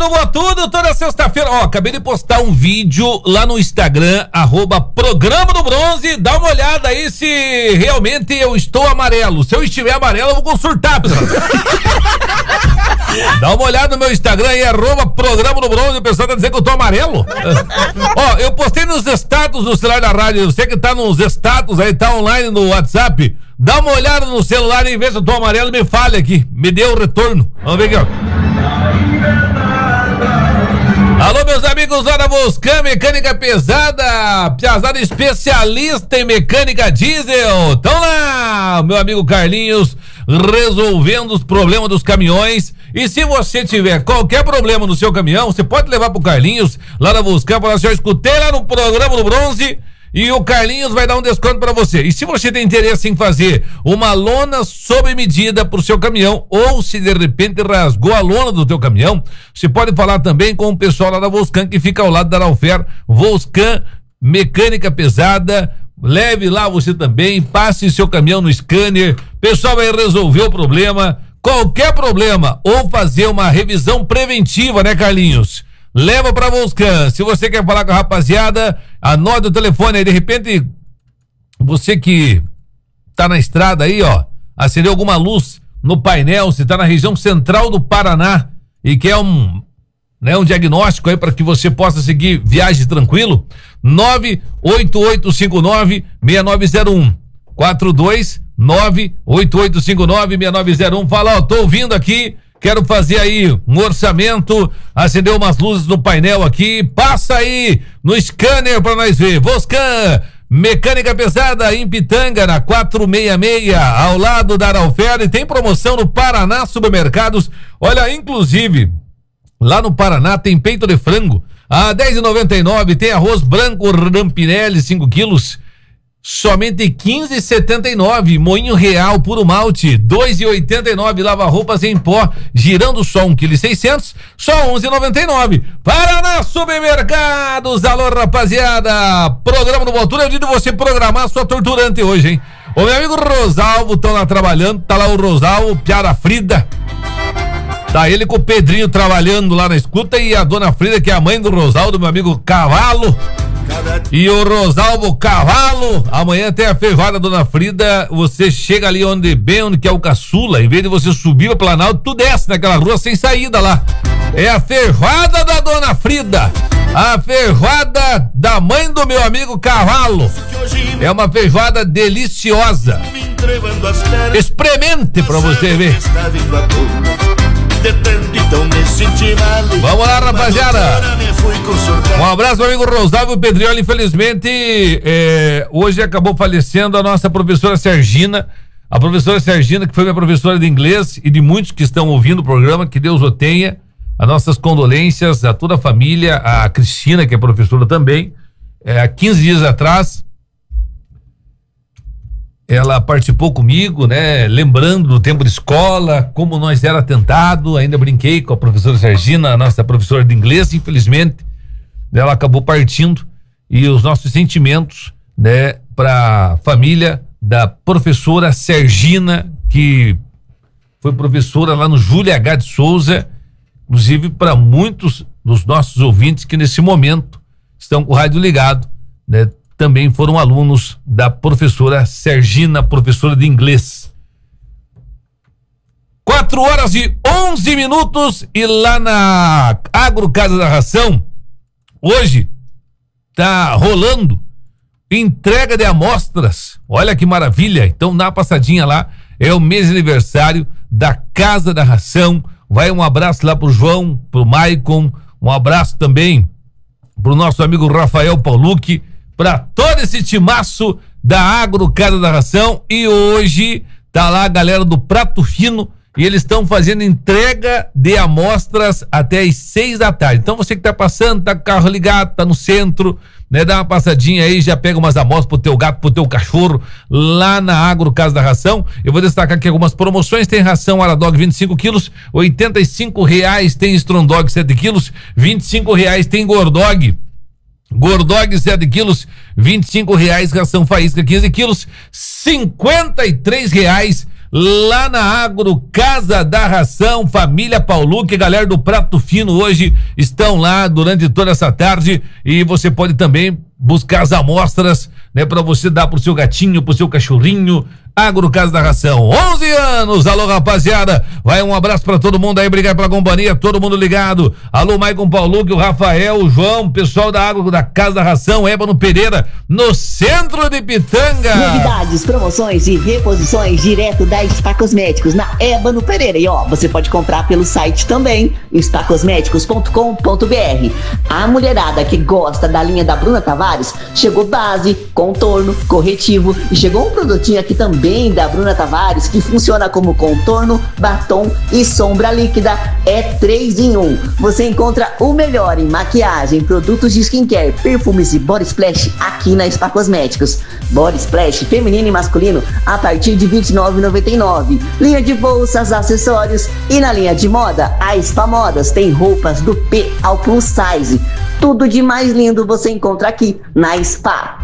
no Botudo, toda sexta-feira. Ó, acabei de postar um vídeo lá no Instagram, @Programa do Bronze. Dá uma olhada aí se realmente eu estou amarelo. Se eu estiver amarelo, eu vou consultar, pessoal. Dá uma olhada no meu Instagram aí, @Programa do Bronze. O pessoal tá dizendo que eu tô amarelo. Ó, eu postei nos status do celular da rádio. Você que tá nos status aí, tá online no WhatsApp. Dá uma olhada no celular e vê se eu tô amarelo, me fale aqui. Me dê o retorno. Vamos ver aqui, ó. Alô, meus amigos lá da Volscan Mecânica Pesada, piazada especialista em mecânica diesel. Então lá, meu amigo Carlinhos, resolvendo os problemas dos caminhões. E se você tiver qualquer problema no seu caminhão, você pode levar pro Carlinhos lá da Volscan, falar assim: eu escutei lá no Programa do Bronze e o Carlinhos vai dar um desconto para você. E se você tem interesse em fazer uma lona sob medida pro seu caminhão, ou se de repente rasgou a lona do teu caminhão, você pode falar também com o pessoal lá da Volscan, que fica ao lado da Araufer. Volscan Mecânica Pesada. Leve lá você também, passe seu caminhão no scanner, o pessoal vai resolver o problema, qualquer problema, ou fazer uma revisão preventiva, né, Carlinhos? Leva pra Volscan. Se você quer falar com a rapaziada, anote o telefone aí. De repente, você que tá na estrada aí, ó, acendeu alguma luz no painel, se tá na região central do Paraná e quer um diagnóstico aí para que você possa seguir viagem tranquilo, 98859-6901 429-8859-6901. Fala, ó, tô ouvindo aqui, quero fazer aí um orçamento, acender umas luzes no painel aqui, passa aí no scanner pra nós ver. Volscan Mecânica Pesada em Pitanga, na 466, ao lado da Araufer, e tem promoção no Paraná Supermercados. Olha, inclusive, lá no Paraná tem peito de frango a R$10,99, tem arroz branco Rampinelli 5 quilos, somente R$15,79, moinho real puro malte R$2,89, lava roupas em pó girando só 1,6 kg, só R$11,99. Paraná Supermercados. Alô, rapaziada, Programa do Botudo, é o dia de você programar a sua torturante hoje, hein? O meu amigo Rosalvo estão lá trabalhando, tá lá o Rosalvo, Piara Frida, tá ele com o Pedrinho trabalhando lá na escuta, e a dona Frida, que é a mãe do Rosalvo, meu amigo Cavalo. E o Rosalvo Cavalo, amanhã tem a feijoada, dona Frida. Você chega ali onde que é o caçula, em vez de você subir o Planalto, tu desce naquela rua sem saída lá. É a feijoada da dona Frida, a feijoada da mãe do meu amigo Cavalo. É uma feijoada deliciosa. Experimente pra você ver. Vamos lá, rapaziada. Um abraço, meu amigo Rosalvo Pedrioli. Infelizmente, hoje acabou falecendo a nossa professora Sergina. A professora Sergina, que foi minha professora de inglês, e de muitos que estão ouvindo o programa, que Deus o tenha. As nossas condolências a toda a família, a Cristina, que é professora também. Há 15 dias atrás, ela participou comigo, né? Lembrando do tempo de escola, como nós era tentado. Ainda brinquei com a professora Sergina, a nossa professora de inglês. Infelizmente, ela acabou partindo, e os nossos sentimentos, né, para a família da professora Sergina, que foi professora lá no Júlio H. de Souza, inclusive para muitos dos nossos ouvintes que nesse momento estão com o rádio ligado, né? Também foram alunos da professora Sergina, professora de inglês. 4h11, e lá na Agro Casa da Ração, hoje tá rolando entrega de amostras. Olha que maravilha. Então dá uma passadinha lá, é o mês de aniversário da Casa da Ração. Vai um abraço lá pro João, pro Maicon, um abraço também pro nosso amigo Rafael Paulucci, para todo esse timaço da Agro Casa da Ração. E hoje tá lá a galera do Prato Fino, e eles estão fazendo entrega de amostras até às 6 da tarde. Então você que tá passando, tá com o carro ligado, tá no centro, né, dá uma passadinha aí, já pega umas amostras pro teu gato, pro teu cachorro, lá na Agro Casa da Ração. Eu vou destacar aqui algumas promoções. Tem ração Aradog 25 quilos, R$85. Tem Strondog 7 quilos, R$25. Tem Gordog 7 quilos, R$25. Ração Faísca 15 quilos, R$53. lá na Agro Casa da Ração, família Paulucci, a galera do Prato Fino hoje estão lá durante toda essa tarde e você pode também buscar as amostras, né, para você dar pro seu gatinho, pro seu cachorrinho. Agro Casa da Ração, 11 anos, alô rapaziada, vai um abraço pra todo mundo aí, obrigado pela companhia, todo mundo ligado, alô Maicon Paulucci, o Rafael, o João, pessoal da Agro da Casa da Ração, Ébano Pereira, no centro de Pitanga. Novidades, promoções e reposições direto da Spa Cosméticos na Ébano Pereira, e você pode comprar pelo site também, spacosméticos.com.br. A mulherada que gosta da linha da Bruna Tavares, chegou base, contorno, corretivo e chegou um produtinho aqui também da Bruna Tavares, que funciona como contorno, batom e sombra líquida. É 3 em 1. Você encontra o melhor em maquiagem, produtos de skincare, perfumes e body splash aqui na Spa Cosméticos. Body splash feminino e masculino a partir de R$ 29,99. Linha de bolsas, acessórios e na linha de moda, a Spa Modas tem roupas do P ao plus size. Tudo de mais lindo você encontra aqui na Spa.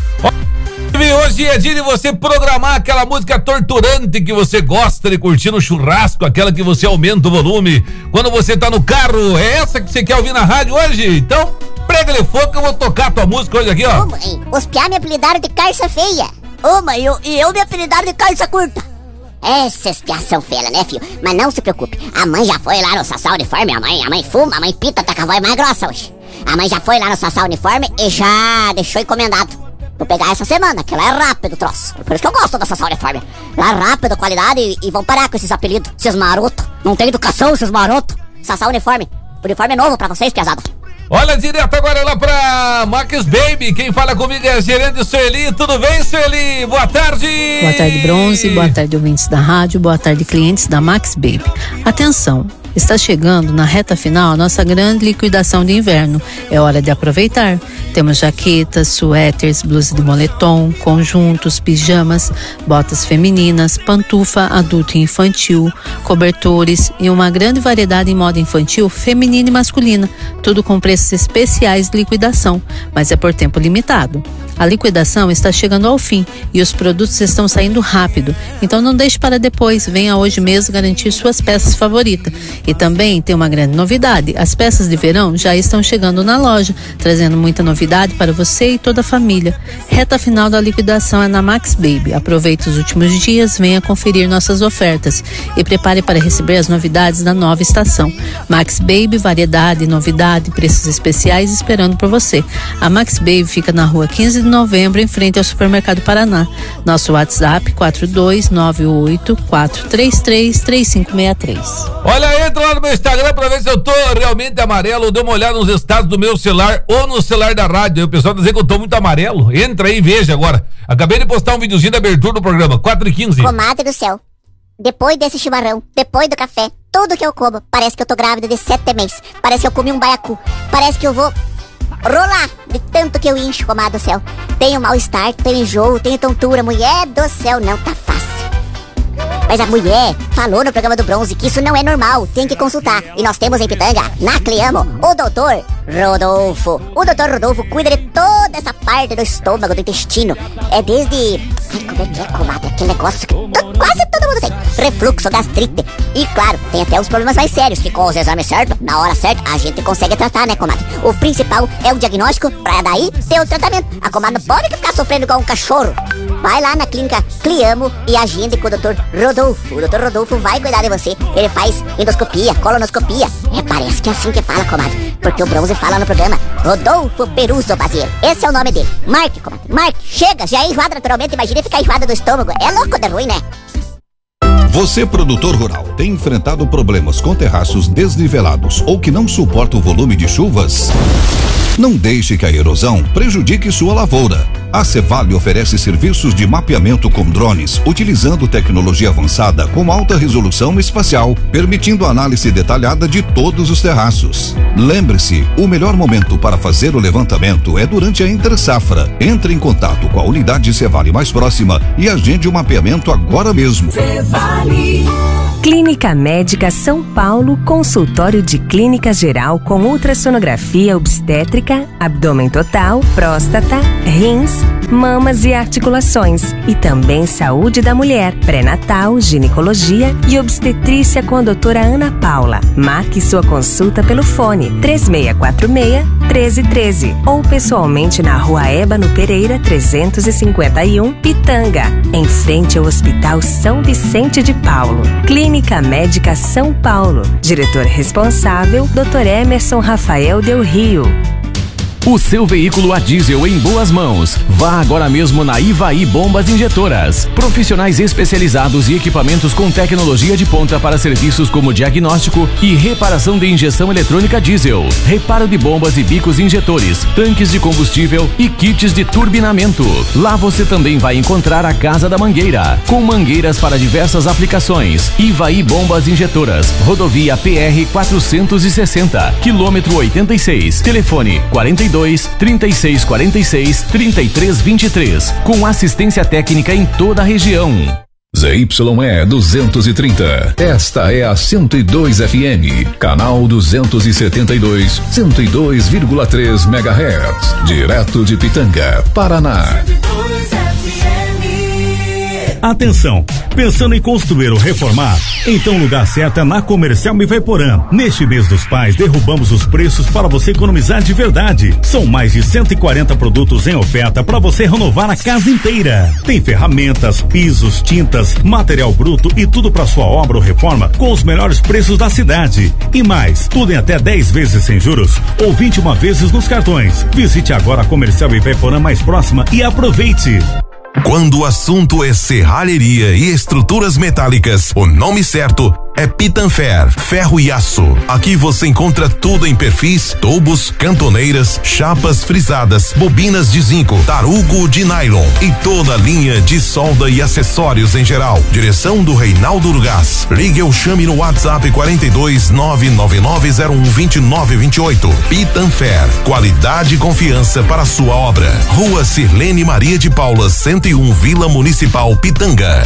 Hoje é dia de você programar aquela música torturante que você gosta de curtir no churrasco, aquela que você aumenta o volume quando você tá no carro. É essa que você quer ouvir na rádio hoje? Então, prega-lhe fogo que eu vou tocar a tua música hoje aqui, ó. Ô mãe, os piá me apelidaram de calça feia. Ô mãe, eu me apelidaram de calça curta. Essas piás são feias, né, filho? Mas não se preocupe, a mãe já foi lá no Sassá Uniforme, a mãe fuma, a mãe pita, tá com a voz mais grossa hoje. A mãe já foi lá no Sassá Uniforme e já deixou encomendado. Vou pegar essa semana, que ela é rápido, troço. Por isso que eu gosto dessa Sassá Uniforme. Ela é rápido, qualidade e vão parar com esses apelidos. Esses marotos. Não tem educação, esses marotos. Sassá Uniforme. Uniforme novo pra vocês, piazada. Olha, direto agora lá pra Max Baby. Quem fala comigo é a gerente Sueli. Tudo bem, Sueli? Boa tarde. Boa tarde, Bronze. Boa tarde, ouvintes da rádio. Boa tarde, clientes da Max Baby. Atenção. Está chegando na reta final a nossa grande liquidação de inverno. É hora de aproveitar. Temos jaquetas, suéteres, blusas de moletom, conjuntos, pijamas, botas femininas, pantufa adulto e infantil, cobertores e uma grande variedade em moda infantil, feminina e masculina. Tudo com preços especiais de liquidação, mas é por tempo limitado. A liquidação está chegando ao fim e os produtos estão saindo rápido. Então não deixe para depois, venha hoje mesmo garantir suas peças favoritas. E também tem uma grande novidade, as peças de verão já estão chegando na loja, trazendo muita novidade para você e toda a família. Reta final da liquidação é na Max Baby. Aproveite os últimos dias, venha conferir nossas ofertas e prepare para receber as novidades da nova estação. Max Baby, variedade, novidade, preços especiais esperando por você. A Max Baby fica na rua 15 de novembro, em frente ao Supermercado Paraná. Nosso WhatsApp 42984333563. Olha, entra lá no meu Instagram pra ver se eu tô realmente amarelo. Dê uma olhada nos estados do meu celular ou no celular da rádio. O pessoal tá dizendo que eu tô muito amarelo. Entra aí e veja agora. Acabei de postar um videozinho da abertura do programa, 4h15. Comadre do céu, depois desse chimarrão, depois do café, tudo que eu como, parece que eu tô grávida de 7 meses. Parece que eu comi um baiacu. Parece que eu vou rolar de tanto que eu incho, comadre do céu. Tenho mal-estar, tenho enjoo, tenho tontura. Mulher do céu, não tá fácil. Mas a mulher falou no programa do Bronze que isso não é normal, tem que consultar. E nós temos em Pitanga, na Cliamo, o doutor Rodolfo. O doutor Rodolfo cuida de toda essa parte do estômago, do intestino. É desde... Ai, como é que é, comadre? Aquele negócio que quase todo mundo tem. Refluxo, gastrite. E claro, tem até os problemas mais sérios, que com os exames certos, na hora certa, a gente consegue tratar, né, comadre? O principal é o diagnóstico, pra daí ter o tratamento. A comadre não pode ficar sofrendo igual um cachorro. Vai lá na clínica Cliamo e agende com o doutor Rodolfo. O doutor Rodolfo vai cuidar de você. Ele faz endoscopia, colonoscopia. Parece que é assim que fala, comadre. Porque o Bronze fala no programa. Rodolfo Peruso Bazier. Esse é o nome dele. Marque, comadre. Marque. Chega, já é enjoada naturalmente. Imagina ficar enjoada do estômago. É louco de ruim, né? Você, produtor rural, tem enfrentado problemas com terraços desnivelados ou que não suporta o volume de chuvas? Não deixe que a erosão prejudique sua lavoura. A Cevale oferece serviços de mapeamento com drones, utilizando tecnologia avançada com alta resolução espacial, permitindo análise detalhada de todos os terraços. Lembre-se, o melhor momento para fazer o levantamento é durante a entre-safra. Entre em contato com a unidade Cevale mais próxima e agende o mapeamento agora mesmo. Cevale. Clínica Médica São Paulo, consultório de clínica geral com ultrassonografia obstétrica, abdômen total, próstata, rins, mamas e articulações. E também saúde da mulher, pré-natal, ginecologia e obstetrícia com a doutora Ana Paula. Marque sua consulta pelo fone 3646-1313 ou pessoalmente na Rua Ébano Pereira 351, Pitanga, em frente ao Hospital São Vicente de Paulo. Clínica Médica São Paulo. Diretor responsável, Dr. Emerson Rafael Del Rio. O seu veículo a diesel em boas mãos. Vá agora mesmo na Ivaí Bombas Injetoras. Profissionais especializados e equipamentos com tecnologia de ponta para serviços como diagnóstico e reparação de injeção eletrônica diesel, reparo de bombas e bicos injetores, tanques de combustível e kits de turbinamento. Lá você também vai encontrar a Casa da Mangueira, com mangueiras para diversas aplicações. Ivaí Bombas Injetoras, rodovia PR 460, quilômetro 86, telefone 42-3646-3323, com assistência técnica em toda a região. ZYE 230. Esta é a 102 FM, canal 272, 102,3 MHz, direto de Pitanga, Paraná. Atenção! Pensando em construir ou reformar? Então o lugar certo é na Comercial Ivaiporã. Neste mês dos pais, derrubamos os preços para você economizar de verdade. São mais de 140 produtos em oferta para você renovar a casa inteira. Tem ferramentas, pisos, tintas, material bruto e tudo para sua obra ou reforma com os melhores preços da cidade. E mais, tudo em até 10 vezes sem juros ou 21 vezes nos cartões. Visite agora a Comercial Ivaiporã mais próxima e aproveite. Quando o assunto é serralheria e estruturas metálicas, o nome certo é Pitanfer, ferro e aço. Aqui você encontra tudo em perfis, tubos, cantoneiras, chapas frisadas, bobinas de zinco, tarugo de nylon e toda a linha de solda e acessórios em geral. Direção do Reinaldo Urgás. Ligue ou chame no WhatsApp 42-99901-2928. Pitanfer, qualidade e confiança para a sua obra. Rua Sirlene Maria de Paula, 101, Vila Municipal, Pitanga.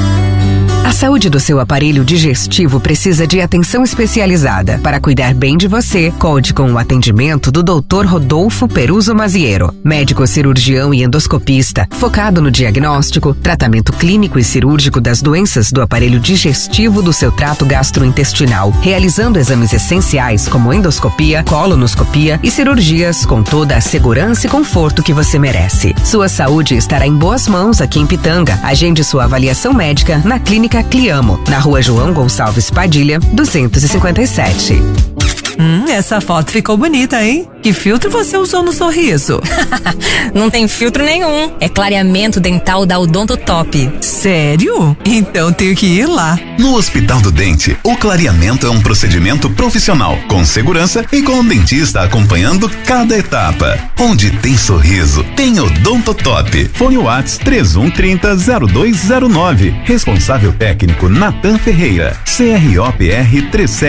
A saúde do seu aparelho digestivo precisa de atenção especializada. Para cuidar bem de você, conte com o atendimento do Dr. Rodolfo Peruso Maziero, médico cirurgião e endoscopista, focado no diagnóstico, tratamento clínico e cirúrgico das doenças do aparelho digestivo do seu trato gastrointestinal, realizando exames essenciais como endoscopia, colonoscopia e cirurgias com toda a segurança e conforto que você merece. Sua saúde estará em boas mãos aqui em Pitanga. Agende sua avaliação médica na Clínica Cliamo, na Rua João Gonçalves Padilha, 257. Essa foto ficou bonita, hein? Que filtro você usou no sorriso? Não tem filtro nenhum. É clareamento dental da Odontotop. Sério? Então tenho que ir lá. No Hospital do Dente, o clareamento é um procedimento profissional, com segurança e com o dentista acompanhando cada etapa. Onde tem sorriso, tem Odontotop. Fone Whats 3130-0209. Responsável técnico Natan Ferreira. CROPR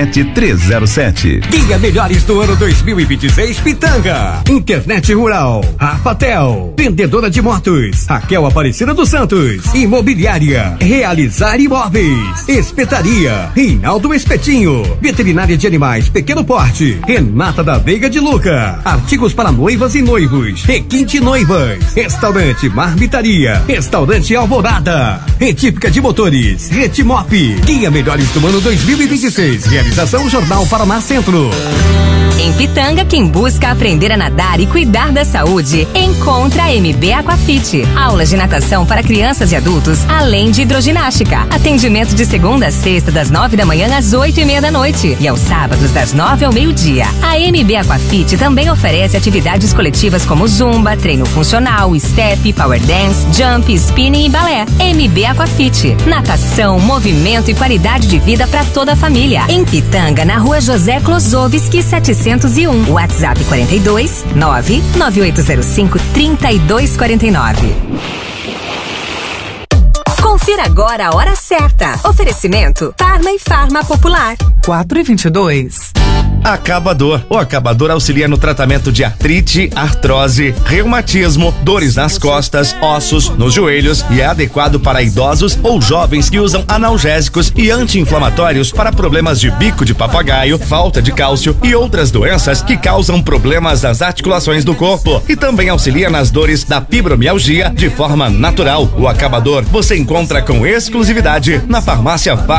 37307. Guia Melhores do ano 2026 Pitanga. Internet Rural. Rafatel. Vendedora de motos. Raquel Aparecida dos Santos. Imobiliária. Realizar Imóveis. Espetaria. Reinaldo Espetinho. Veterinária de animais pequeno porte. Renata da Veiga de Luca. Artigos para noivas e noivos. Requinte Noivas. Restaurante Marmitaria. Restaurante Alvorada. Retípica de motores. Retimop. Guia Melhores do ano 2026. Realização Jornal Paraná Centro. Em Pitanga, quem busca aprender a nadar e cuidar da saúde, encontra a MB Aquafit. Aulas de natação para crianças e adultos, além de hidroginástica. Atendimento de segunda a sexta, das 9 da manhã às 8:30 da noite. E aos sábados, das 9 ao meio-dia. A MB Aquafit também oferece atividades coletivas como zumba, treino funcional, step, power dance, jump, spinning e balé. MB Aquafit. Natação, movimento e qualidade de vida para toda a família. Em Pitanga, na Rua José Klosowski, 701. WhatsApp 42 99805 3249. Confira agora a hora certa. Oferecimento Farma e Farma Popular. 4:22. Acabador. O Acabador auxilia no tratamento de artrite, artrose, reumatismo, dores nas costas, ossos, nos joelhos e é adequado para idosos ou jovens que usam analgésicos e anti-inflamatórios para problemas de bico de papagaio, falta de cálcio e outras doenças que causam problemas nas articulações do corpo. E também auxilia nas dores da fibromialgia de forma natural. O Acabador você encontra com exclusividade na farmácia